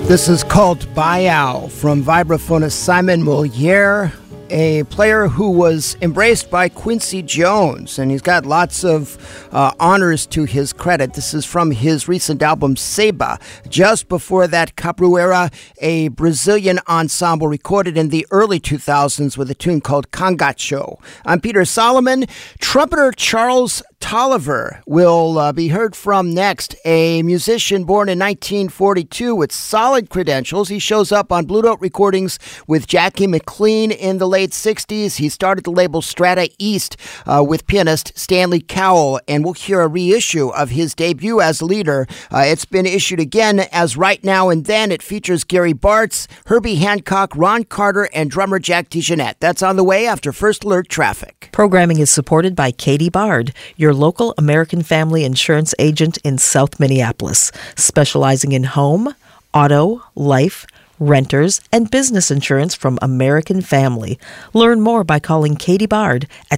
This is called Bayou from vibraphonist Simon Moliere, a player who was embraced by Quincy Jones, and he's got lots of honors to his credit. This is from his recent album, Seba. Just before that, Capoeira, a Brazilian ensemble recorded in the early 2000s with a tune called Cangacho. I'm Peter Solomon. Trumpeter Charles Tolliver will be heard from next, a musician born in 1942 with solid credentials. He shows up on Blue Note recordings with Jackie McLean in the late 60s. He started the label Strata East with pianist Stanley Cowell, and we'll hear a reissue of his debut as leader. It's been issued again as Right Now and Then. It features Gary Bartz, Herbie Hancock, Ron Carter, and drummer Jack DeJohnette. That's on the way after First Alert Traffic. Programming is supported by Katie Bard, your local American Family Insurance agent in South Minneapolis, specializing in home, auto, life, renters, and business insurance from American Family. Learn more by calling Katie Bard at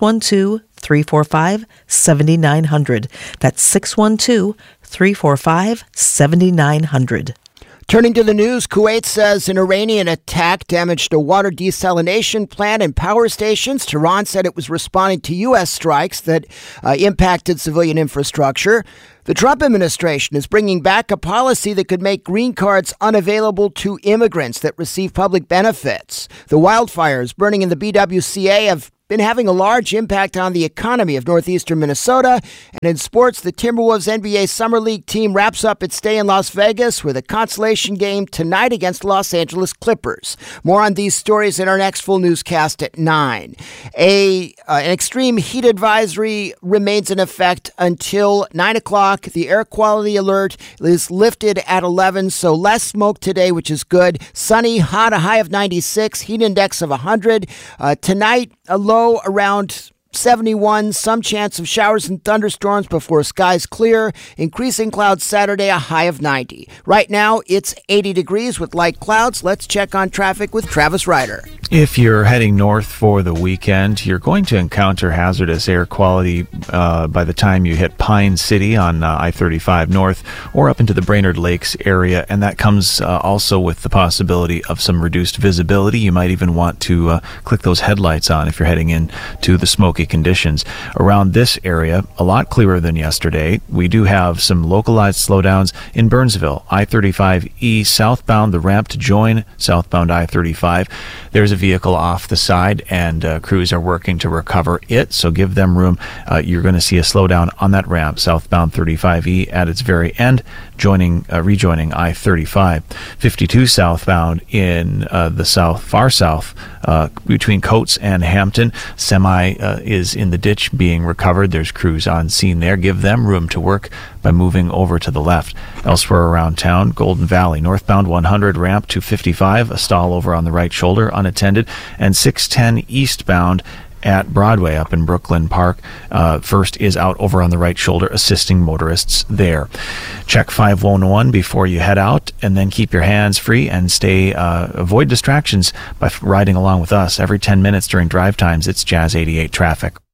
612-345-7900. That's 612-345-7900. Turning to the news, Kuwait says an Iranian attack damaged a water desalination plant and power stations. Tehran said it was responding to U.S. strikes that impacted civilian infrastructure. The Trump administration is bringing back a policy that could make green cards unavailable to immigrants that receive public benefits. The wildfires burning in the BWCA have been having a large impact on the economy of northeastern Minnesota. And in sports, the Timberwolves NBA Summer League team wraps up its stay in Las Vegas with a consolation game tonight against Los Angeles Clippers. More on these stories in our next full newscast at 9. An extreme heat advisory remains in effect until 9 o'clock. The air quality alert is lifted at 11, so less smoke today, which is good. Sunny, hot, a high of 96, heat index of 100. Tonight, a low around 71, some chance of showers and thunderstorms before skies clear. Increasing clouds Saturday, a high of 90. Right now, it's 80 degrees with light clouds. Let's check on traffic with Travis Ryder. If you're heading north for the weekend, you're going to encounter hazardous air quality by the time you hit Pine City on I-35 North or up into the Brainerd Lakes area, and that comes also with the possibility of some reduced visibility. You might even want to click those headlights on if you're heading into the smoky conditions. Around this area, a lot clearer than yesterday. We do have some localized slowdowns in Burnsville, I-35E southbound, the ramp to join southbound I-35. There's a vehicle off the side, and crews are working to recover it, so give them room. You're going to see a slowdown on that ramp, southbound 35E at its very end, rejoining I-35. 52 southbound in the far south, between Coates and Hampton. Semi is in the ditch being recovered. There's crews on scene there. Give them room to work by moving over to the left. Elsewhere around town, Golden Valley, northbound 100 ramp to 55, a stall over on the right shoulder, unattended, and 610 eastbound at Broadway up in Brooklyn Park. First is out over on the right shoulder, assisting motorists there. Check 511 before you head out, and then keep your hands free and avoid distractions by riding along with us. Every 10 minutes during drive times, it's Jazz 88 traffic.